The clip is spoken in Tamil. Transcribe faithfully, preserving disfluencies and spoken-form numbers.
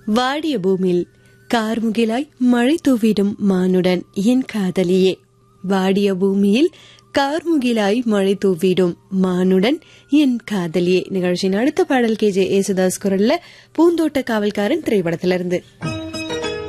வாடிய பூமியில் கார்முகிலாய் மழை தூவிடும் மானுடன் என் காதலியே. வாடிய பூமியில் கார்முகிலாய் மழை தூவிடும் மானுடன் என் காதலியே நிகழ்ச்சியின் அடுத்த பாடல் கே ஜே ஏசுதாஸ் குரல்ல பூந்தோட்ட காவல்காரன் திரைப்படத்திலிருந்து.